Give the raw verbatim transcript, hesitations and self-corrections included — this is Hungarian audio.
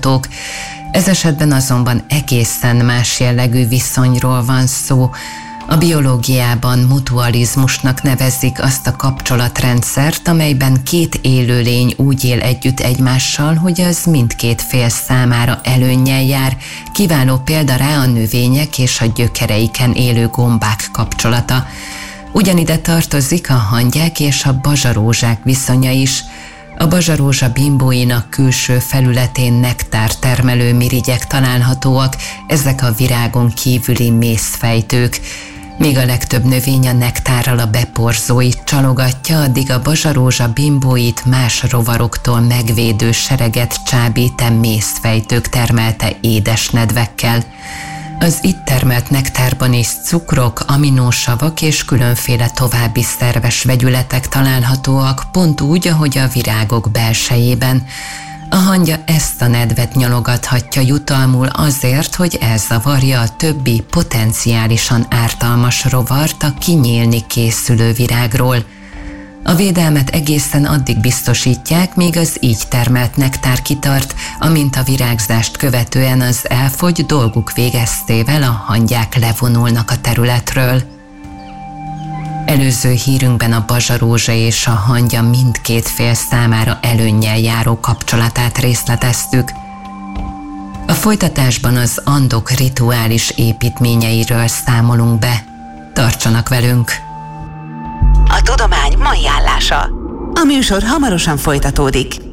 találhatók. Ez esetben azonban egészen más jellegű viszonyról van szó. A biológiában mutualizmusnak nevezik azt a kapcsolatrendszert, amelyben két élőlény úgy él együtt egymással, hogy az mindkét fél számára előnnyel jár. Kiváló példa rá a növények és a gyökereiken élő gombák kapcsolata. Ugyanide tartozik a hangyák és a bazsarózsák viszonya is. A bazsarózsa bimbóinak külső felületén nektár termelő mirigyek találhatóak, ezek a virágon kívüli mészfejtők. Míg a legtöbb növény a nektárral a beporzóit csalogatja, addig a bazsarózsa bimbóit más rovaroktól megvédő sereget csábító mészfejtők termelte édes nedvekkel. Az itt termelt nektárban is cukrok, aminósavak és különféle további szerves vegyületek találhatóak, pont úgy, ahogy a virágok belsejében. A hangya ezt a nedvet nyalogathatja jutalmul azért, hogy elzavarja a többi potenciálisan ártalmas rovart a kinyílni készülő virágról. A védelmet egészen addig biztosítják, míg az így termelt nektár kitart, amint a virágzást követően az elfogy, dolguk végeztével a hangyák levonulnak a területről. Előző hírünkben a bazsarózsa és a hangya mindkét fél számára előnnyel járó kapcsolatát részleteztük. A folytatásban az andok rituális építményeiről számolunk be. Tartsanak velünk! A tudomány mai állása. A műsor hamarosan folytatódik.